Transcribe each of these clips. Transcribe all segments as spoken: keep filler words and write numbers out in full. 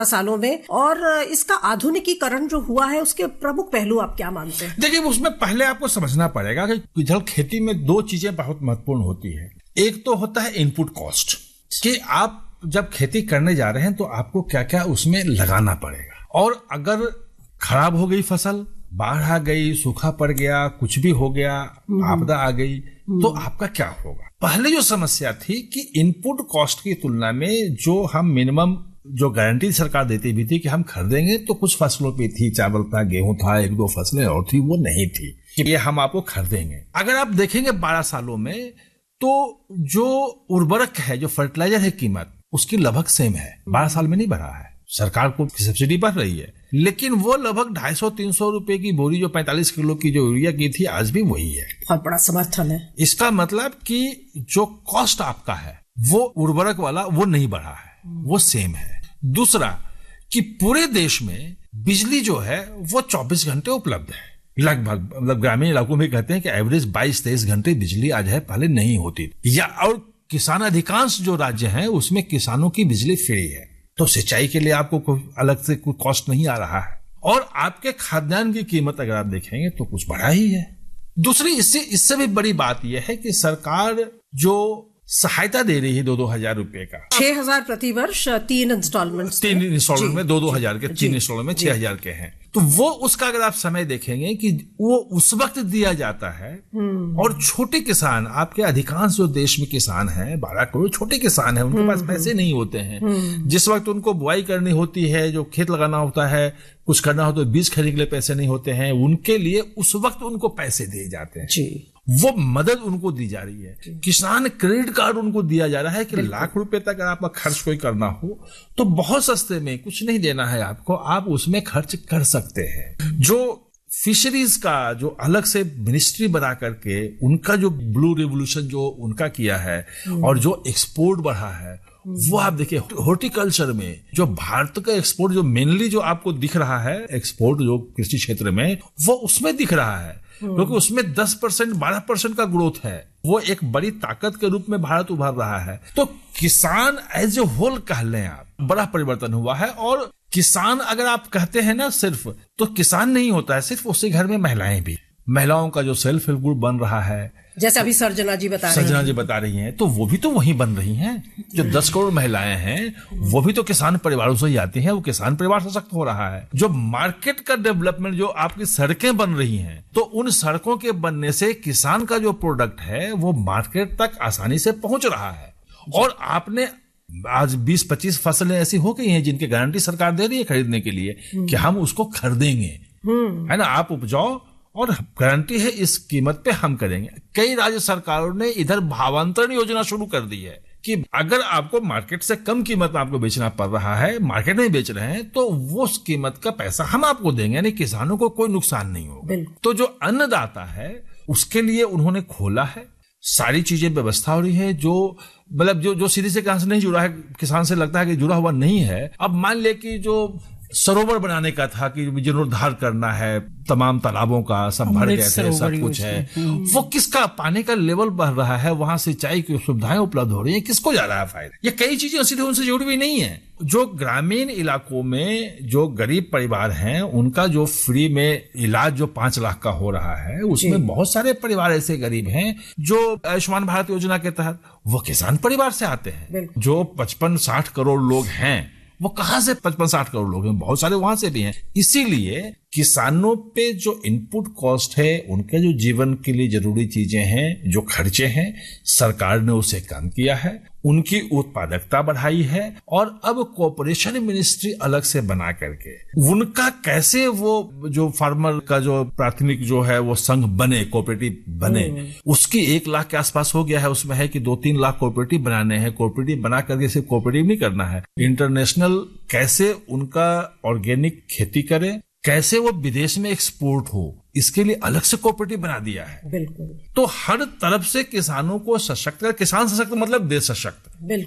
सालों में, और इसका आधुनिकीकरण जो हुआ है उसके प्रमुख पहलू आप क्या मानते हैं? देखिए, उसमें पहले आपको समझना पड़ेगा कि जल खेती में दो चीजें बहुत महत्वपूर्ण होती है। एक तो होता है इनपुट कॉस्ट, कि आप जब खेती करने जा रहे हैं तो आपको क्या क्या उसमें लगाना पड़ेगा, और अगर खराब हो गई फसल, बाढ़ आ गई, सूखा पड़ गया, कुछ भी हो गया, आपदा आ गई, तो आपका क्या होगा। पहले जो समस्या थी कि इनपुट कॉस्ट की तुलना में जो हम मिनिमम जो गारंटी सरकार देती भी थी कि हम खरीदेंगे, तो कुछ फसलों पे थी, चावल था, गेहूं था, एक दो फसलें और थी, वो नहीं थी कि ये हम आपको खरीदेंगे। अगर आप देखेंगे बारह सालों में, तो जो उर्वरक है, जो फर्टिलाइजर है, कीमत उसकी लगभग सेम है, बारह साल में नहीं बढ़ा है। सरकार को सब्सिडी बढ़ रही है, लेकिन वो लगभग ढाई सौ तीन सौ रुपए की बोरी जो पैंतालीस किलो की जो यूरिया की थी, आज भी वही है। बहुत बड़ा समर्थन है। इसका मतलब कि जो कॉस्ट आपका है वो उर्वरक वाला वो नहीं बढ़ा है, वो सेम है। दूसरा कि पूरे देश में बिजली जो है वो चौबीस घंटे उपलब्ध है लगभग, मतलब ग्रामीण इलाकों में कहते हैं कि एवरेज बाईस तेईस घंटे बिजली आज है, पहले नहीं होती। या और किसान अधिकांश जो राज्य हैं उसमें किसानों की बिजली फ्री है, तो सिंचाई के लिए आपको कोई अलग से कोई कॉस्ट नहीं आ रहा है। और आपके खाद्यान्न की कीमत अगर आप देखेंगे तो कुछ बढ़ा ही है। दूसरी इससे इससे भी बड़ी बात यह है कि सरकार जो सहायता दे रही है दो दो हजार रुपए का, छह हजार प्रति वर्ष, तीन इंस्टॉलमेंट तीन इंस्टॉलमेंट में दो दो हजार के, तीन इंस्टॉलमेंट में छह हजार के हैं, तो वो उसका अगर आप समय देखेंगे कि वो उस वक्त दिया जाता है। और छोटे किसान, आपके अधिकांश जो देश में किसान हैं, बारह करोड़ छोटे किसान हैं, उनके पास पैसे नहीं होते हैं। जिस वक्त उनको बुआई करनी होती है, जो खेत लगाना होता है, कुछ करना हो तो बीज खरीदने के लिए पैसे नहीं होते हैं, उनके लिए उस वक्त उनको पैसे दिए जाते हैं जी। वो मदद उनको दी जा रही है। किसान क्रेडिट कार्ड उनको दिया जा रहा है कि लाख रुपए तक अगर आपका खर्च कोई करना हो तो बहुत सस्ते में, कुछ नहीं देना है आपको, आप उसमें खर्च कर सकते हैं। जो फिशरीज का जो अलग से मिनिस्ट्री बना करके उनका जो ब्लू रिवोल्यूशन जो उनका किया है और जो एक्सपोर्ट बढ़ा है, वो आप देखिए हॉर्टिकल्चर में जो भारत का एक्सपोर्ट जो मेनली जो आपको दिख रहा है, एक्सपोर्ट जो कृषि क्षेत्र में, वो उसमें दिख रहा है, क्योंकि उसमें दस परसेंट बारह परसेंट का ग्रोथ है। वो एक बड़ी ताकत के रूप में भारत उभर रहा है। तो किसान एज ए होल कह लें आप, बड़ा परिवर्तन हुआ है। और किसान अगर आप कहते हैं ना सिर्फ, तो किसान नहीं होता है सिर्फ, उसके घर में महिलाएं भी, महिलाओं का जो सेल्फ हेल्प ग्रुप बन रहा है, जैसे अभी सर्जना जी बता रही हैं सर्जना जी बता रही हैं, तो वो भी तो वहीं बन रही हैं। जो दस करोड़ महिलाएं हैं वो भी तो किसान परिवारों से ही आती हैं, वो किसान परिवार सशक्त हो रहा है। जो मार्केट का डेवलपमेंट, जो आपकी सड़कें बन रही हैं, तो उन सड़कों के बनने से किसान का जो प्रोडक्ट है वो मार्केट तक आसानी से पहुंच रहा है। और आपने आज बीस पच्चीस फसलें ऐसी हो गई हैं जिनकी गारंटी सरकार दे रही है खरीदने के लिए कि हम उसको खरीदेंगे, है ना, आप उपजाओ और गारंटी है इस कीमत पे हम करेंगे। कई राज्य सरकारों ने इधर भावांतरण योजना शुरू कर दी है कि अगर आपको मार्केट से कम कीमत में आपको बेचना पड़ रहा है, मार्केट में बेच रहे हैं, तो वो उस कीमत का पैसा हम आपको देंगे, यानी किसानों को कोई नुकसान नहीं होगा। तो जो अन्नदाता है उसके लिए उन्होंने खोला है, सारी चीजें व्यवस्था हो रही है। जो मतलब जो जो सीधे से किसान से नहीं जुड़ा है, किसान से लगता है कि जुड़ा हुआ नहीं है। अब मान ले कि जो सरोवर बनाने का था कि जीर्णोद्धार करना है, तमाम तालाबों का, सब भर गए थे, सब कुछ है, वो किसका, पानी का लेवल बढ़ रहा है, वहां सिंचाई की सुविधाएं उपलब्ध हो रही है, किसको जा रहा है फायदा? ये कई चीजें सीधे उनसे जुड़ी हुई नहीं है। जो ग्रामीण इलाकों में जो गरीब परिवार हैं उनका जो फ्री में इलाज जो पांच लाख का हो रहा है, उसमें बहुत सारे परिवार ऐसे गरीब हैं जो आयुष्मान भारत योजना के तहत वो किसान परिवार से आते हैं। जो पचपन साठ करोड़ लोग हैं, वो कहां से पचपन साठ करोड़ लोग हैं, बहुत सारे वहां से भी हैं। इसीलिए किसानों पे जो इनपुट कॉस्ट है, उनके जो जीवन के लिए जरूरी चीजें हैं, जो खर्चे हैं, सरकार ने उसे कम किया है, उनकी उत्पादकता बढ़ाई है। और अब कॉर्पोरेशन मिनिस्ट्री अलग से बना करके उनका कैसे वो जो फार्मर का जो प्राथमिक जो है वो संघ बने, कोऑपरेटिव बने, उसकी एक लाख के आसपास हो गया है। उसमें है कि दो तीन लाख कोऑपरेटिव बनाने हैं। कोऑपरेटिव बना करके सिर्फ कोऑपरेटिव नहीं करना है, इंटरनेशनल कैसे उनका ऑर्गेनिक खेती करे, कैसे वो विदेश में एक्सपोर्ट हो, इसके लिए अलग से कोऑपरेटिव बना दिया है। बिल्कुल। तो हर तरफ से किसानों को सशक्त कर, किसान सशक्त मतलब देश सशक्त। बिल्कुल।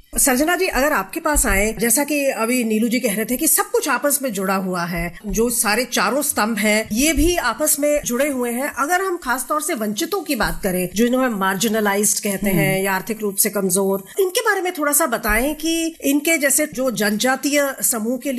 सर्जना जी, अगर आपके पास आए, जैसा कि अभी नीलू जी कह रहे थे कि सब कुछ आपस में जुड़ा हुआ है, जो सारे चारों स्तंभ हैं ये भी आपस में जुड़े हुए हैं। अगर हम खास तौर से वंचितों की बात करें, जो इन्हें मार्जिनलाइज्ड कहते हैं या आर्थिक रूप से कमजोर, इनके बारे में थोड़ा सा बताएं कि इनके जैसे जो जनजातीय समूह के